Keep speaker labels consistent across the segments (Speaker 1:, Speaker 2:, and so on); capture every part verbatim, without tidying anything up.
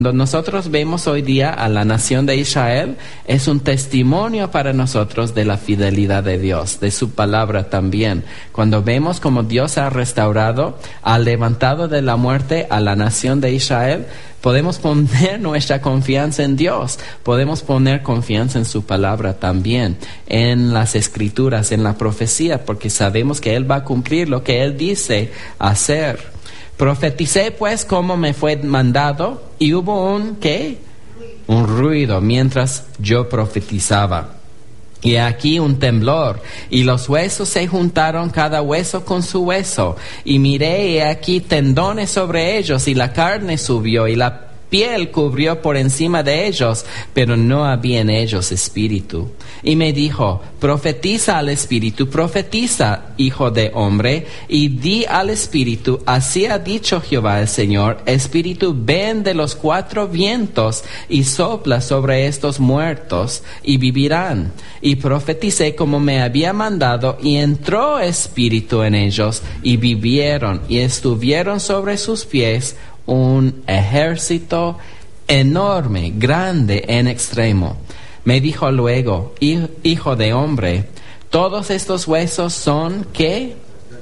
Speaker 1: Cuando nosotros vemos hoy día a la nación de Israel, es un testimonio para nosotros de la fidelidad de Dios, de su palabra también. Cuando vemos como Dios ha restaurado, ha levantado de la muerte a la nación de Israel, podemos poner nuestra confianza en Dios, podemos poner confianza en su palabra también, en las escrituras, en la profecía, porque sabemos que Él va a cumplir lo que Él dice hacer. Profeticé pues como me fue mandado, y hubo un, ¿qué? Un ruido mientras yo profetizaba. Y aquí un temblor, y los huesos se juntaron cada hueso con su hueso. Y miré, y aquí tendones sobre ellos, y la carne subió, y la piel cubrió por encima de ellos, pero no había en ellos espíritu. Y me dijo, profetiza al espíritu, profetiza, hijo de hombre, y di al espíritu, así ha dicho Jehová el Señor, espíritu, ven de los cuatro vientos, y sopla sobre estos muertos, y vivirán. Y profeticé como me había mandado, y entró espíritu en ellos, y vivieron, y estuvieron sobre sus pies un ejército enorme, grande en extremo. Me dijo luego, hijo de hombre, todos estos huesos son, ¿qué?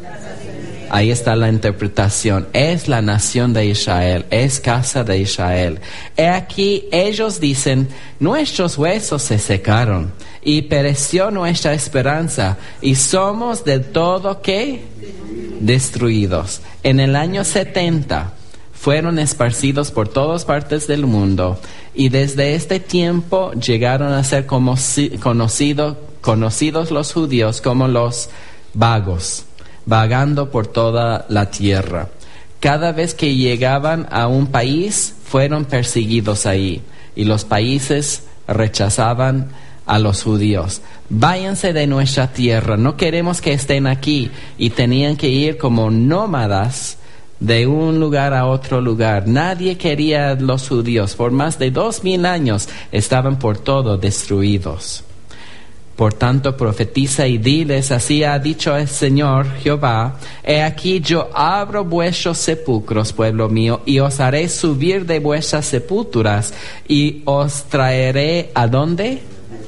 Speaker 1: Ahí está la interpretación. Es la nación de Israel, es casa de Israel. He aquí, ellos dicen, nuestros huesos se secaron, y pereció nuestra esperanza, y somos del todo, ¿qué? Destruidos. En el año setenta, fueron esparcidos por todas partes del mundo, y desde este tiempo llegaron a ser como si, conocido, conocidos los judíos como los vagos, vagando por toda la tierra. Cada vez que llegaban a un país, fueron perseguidos ahí, y los países rechazaban a los judíos. Váyanse de nuestra tierra, no queremos que estén aquí, y tenían que ir como nómadas de un lugar a otro lugar. Nadie quería a los judíos. Por más de dos mil años estaban por todo destruidos. Por tanto, profetiza y diles, así ha dicho el Señor Jehová, he aquí yo abro vuestros sepulcros, pueblo mío, y os haré subir de vuestras sepulturas, y os traeré, ¿a dónde?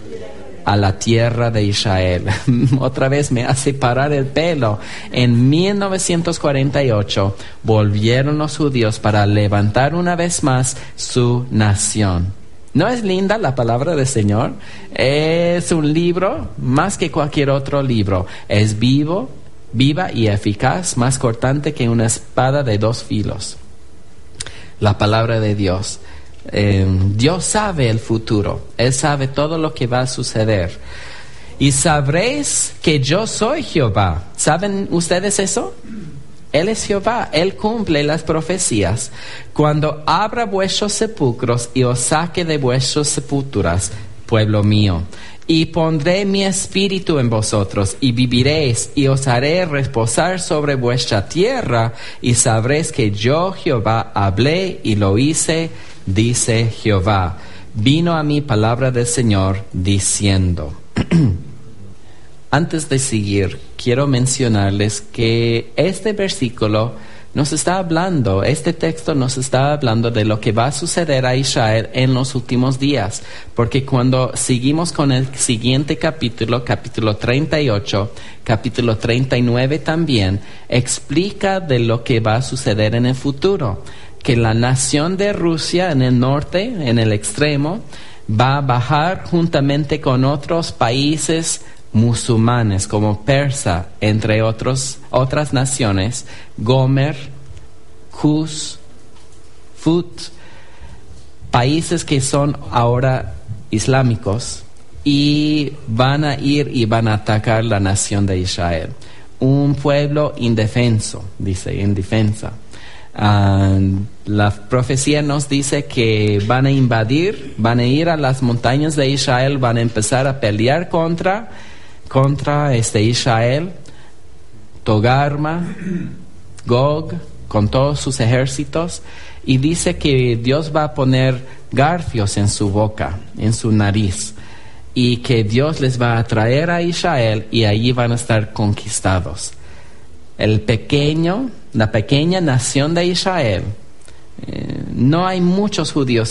Speaker 1: A la tierra de Israel. Otra vez me hace parar el pelo. En mil novecientos cuarenta y ocho volvieron los judíos para levantar una vez más su nación. ¿No es linda la palabra del Señor? Es un libro más que cualquier otro libro. Es vivo, viva y eficaz, más cortante que una espada de dos filos. La palabra de Dios. Eh, Dios sabe el futuro, Él sabe todo lo que va a suceder. Y sabréis que yo soy Jehová. ¿Saben ustedes eso? Él es Jehová, Él cumple las profecías. Cuando abra vuestros sepulcros y os saque de vuestras sepulturas, pueblo mío, y pondré mi espíritu en vosotros, y viviréis, y os haré reposar sobre vuestra tierra, y sabréis que yo Jehová hablé y lo hice, dice Jehová. Vino a mí palabra del Señor diciendo. Antes de seguir, quiero mencionarles que este versículo nos está hablando, este texto nos está hablando de lo que va a suceder a Israel en los últimos días, porque cuando seguimos con el siguiente capítulo, capítulo treinta y ocho, capítulo treinta y nueve también, explica de lo que va a suceder en el futuro, que la nación de Rusia en el norte, en el extremo, va a bajar juntamente con otros países musulmanes como Persa, entre otros, otras naciones, Gomer, Kuz, Fut, países que son ahora islámicos, y van a ir y van a atacar la nación de Israel. Un pueblo indefenso, dice, indefensa. Uh, la profecía nos dice que van a invadir, van a ir a las montañas de Israel, van a empezar a pelear contra contra este Israel, Togarma, Gog, con todos sus ejércitos, y dice que Dios va a poner garfios en su boca, en su nariz, y que Dios les va a traer a Israel, y allí van a estar conquistados. El pequeño, la pequeña nación de Israel eh, no hay muchos judíos